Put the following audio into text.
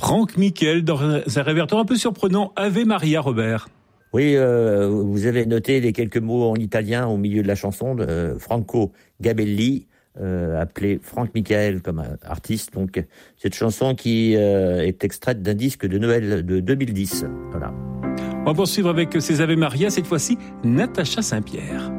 Franck Miquel dans un répertoire un peu surprenant, Ave Maria, Robert. Oui, vous avez noté les quelques mots en italien au milieu de la chanson de Franco Gabelli, appelé Franck Michael comme artiste. Donc, cette chanson qui est extraite d'un disque de Noël de 2010. Voilà. On va poursuivre avec ces Ave Maria, cette fois-ci Natacha Saint-Pierre.